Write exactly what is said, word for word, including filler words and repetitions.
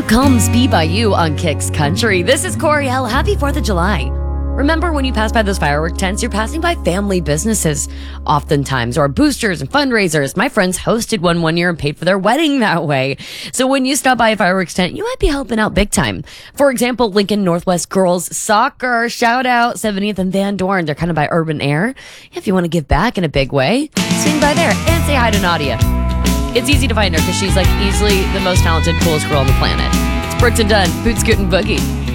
Comes Be By You on Kicks Country. This is Coriel. Happy fourth of July. Remember when you pass by those firework tents, you're passing by family businesses oftentimes, or boosters and fundraisers. My friends hosted one one year and paid for their wedding that way. So when you stop by a fireworks tent, you might be helping out big time. For example, Lincoln Northwest Girls Soccer. Shout out seventieth and Van Dorn. They're kind of by Urban Air. If you want to give back in a big way, swing by there and say hi to Nadia. It's easy to find her because she's like easily the most talented, coolest girl on the planet. It's Brooks and Dunn, Boot Scoot and Boogie.